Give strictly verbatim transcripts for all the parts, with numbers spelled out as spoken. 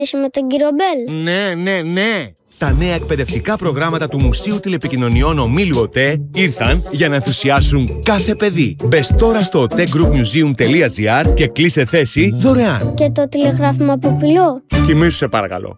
Εσύ με τον κύριο Μπέλ. Ναι, ναι, ναι. Τα νέα εκπαιδευτικά προγράμματα του Μουσείου Τηλεπικοινωνιών Ομίλου ΟΤΕ ήρθαν για να ενθουσιάσουν κάθε παιδί. Μπες τώρα στο otegroupmuseum τελεία gr και κλείσε θέση δωρεάν. Και το τηλεγράφημα από πυλό. Κοιμήσου σε παρακαλώ.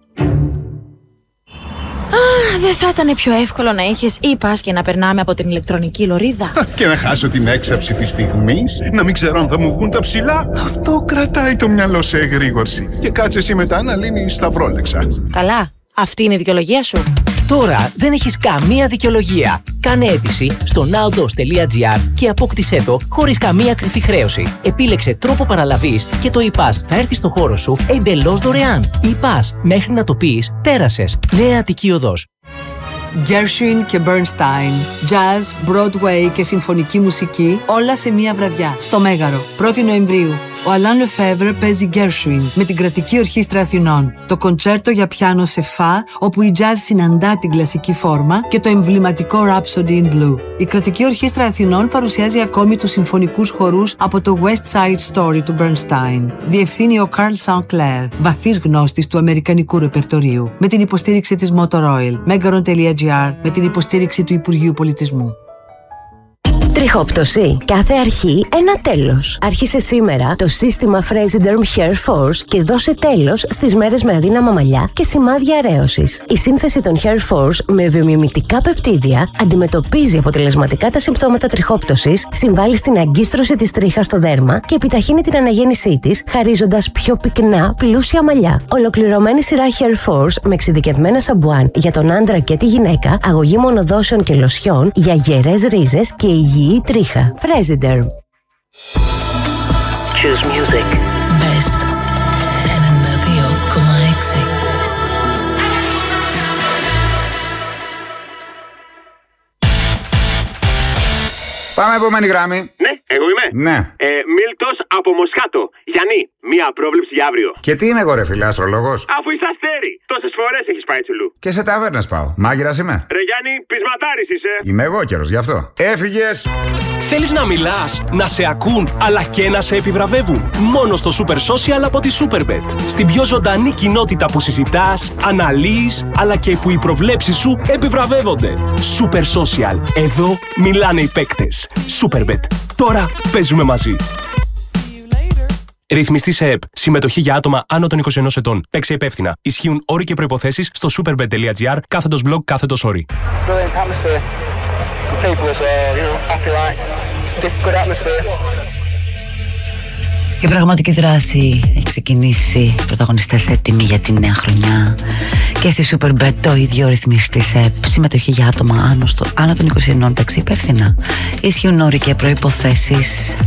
Α, δεν θα ήταν πιο εύκολο να είχες e-pass και να περνάμε από την ηλεκτρονική λωρίδα? Και να χάσω την έξαψη της στιγμής, να μην ξέρω αν θα μου βγουν τα ψηλά. Αυτό κρατάει το μυαλό σε εγρήγορση. Και κάτσε εσύ μετά να λύνεις τα βρόλεξα. Καλά, αυτή είναι η δικαιολογία σου. Τώρα δεν έχεις καμία δικαιολογία. Κάνε αίτηση στο nowdos τελεία gr και απόκτησέ το χωρίς καμία κρυφή χρέωση. Επίλεξε τρόπο παραλαβής και το e-pass θα έρθει στο χώρο σου εντελώς δωρεάν. e-pass, μέχρι να το πεις, πέρασες. Νέα Αττική Οδός. Gershwin και Bernstein, jazz, Broadway και συμφωνική μουσική, όλα σε μία βραδιά, στο Μέγαρο. πρώτη Νοεμβρίου, ο Alain Lefebvre παίζει Gershwin με την Κρατική Ορχήστρα Αθηνών. Το κοντσέρτο για πιάνο σε φα, όπου η jazz συναντά την κλασική φόρμα, και το εμβληματικό Rhapsody in Blue. Η Κρατική Ορχήστρα Αθηνών παρουσιάζει ακόμη τους συμφωνικούς χορούς από το West Side Story του Bernstein. Διευθύνει ο Carl Saint Clair, βαθύς γνώστης του αμερικανικού ρεπερτορίου, με την υποστήριξη της Motor Oil. Megaron τελεία gr, με την υποστήριξη του Υπουργείου Πολιτισμού. Τριχόπτωση. Κάθε αρχή ένα τέλος. Άρχισε σήμερα το σύστημα Fresiderm Hair Force και δώσε τέλος στις μέρες με αδύναμα μαλλιά και σημάδια αρέωσης. Η σύνθεση των Hair Force με βιομιμητικά πεπτίδια αντιμετωπίζει αποτελεσματικά τα συμπτώματα τριχόπτωσης, συμβάλλει στην αγκίστρωση της τρίχας στο δέρμα και επιταχύνει την αναγέννησή της, χαρίζοντας πιο πυκνά, πλούσια μαλλιά. Ολοκληρωμένη σειρά Hair Force με εξειδικευμένα σαμπουάν για τον άντρα και τη γυναίκα, αγωγή μονοδόσεων και λοσιών για γερές ρίζες και υγιή η τρίχα. Fresiderm. Choose music. Best ενενήντα δύο κόμμα έξι. Πάμε επόμενη γράμμη. Ναι, εγώ είμαι. Ναι. Ε, Μίλτος από Μοσχάτο. Γιάννη, μία πρόβλεψη για αύριο. Και τι είμαι εγώ, ρε φίλε, αστρολόγος? Αφού είσαι αστέρι. Τόσες φορές έχεις πάει τσουλού. Και σε ταβέρνες πάω. Μάγειρας είμαι. Ρε Γιάννη, πεισματάρης είσαι. Είμαι εγώ καιρός γι' αυτό. Έφυγες. Θέλεις να μιλάς, να σε ακούν, αλλά και να σε επιβραβεύουν? Μόνο στο Super Social από τη Superbet. Στην πιο ζωντανή κοινότητα που συζητάς, αναλύεις, αλλά και που οι προβλέψεις σου επιβραβεύονται. Super Social. Εδώ μιλάνε οι παίκτες. Superbet. Τώρα παίζουμε μαζί. Ρυθμιστή σε ΕΠ. Συμμετοχή για άτομα άνω των είκοσι ενός ετών. Παίξε υπεύθυνα. Ισχύουν όροι και προϋποθέσεις στο superbet τελεία gr κάθετος blog κάθετος όροι. Η πραγματική δράση έχει ξεκινήσει. Πρωταγωνιστές έτοιμοι για τη νέα χρονιά. Και στη Superbet το ίδιο ρυθμιστή ΕΠ. Συμμετοχή για άτομα άνω, στο, άνω των είκοσι ενός. Παίξε υπεύθυνα. Ισχύουν όροι και προϋποθέσεις.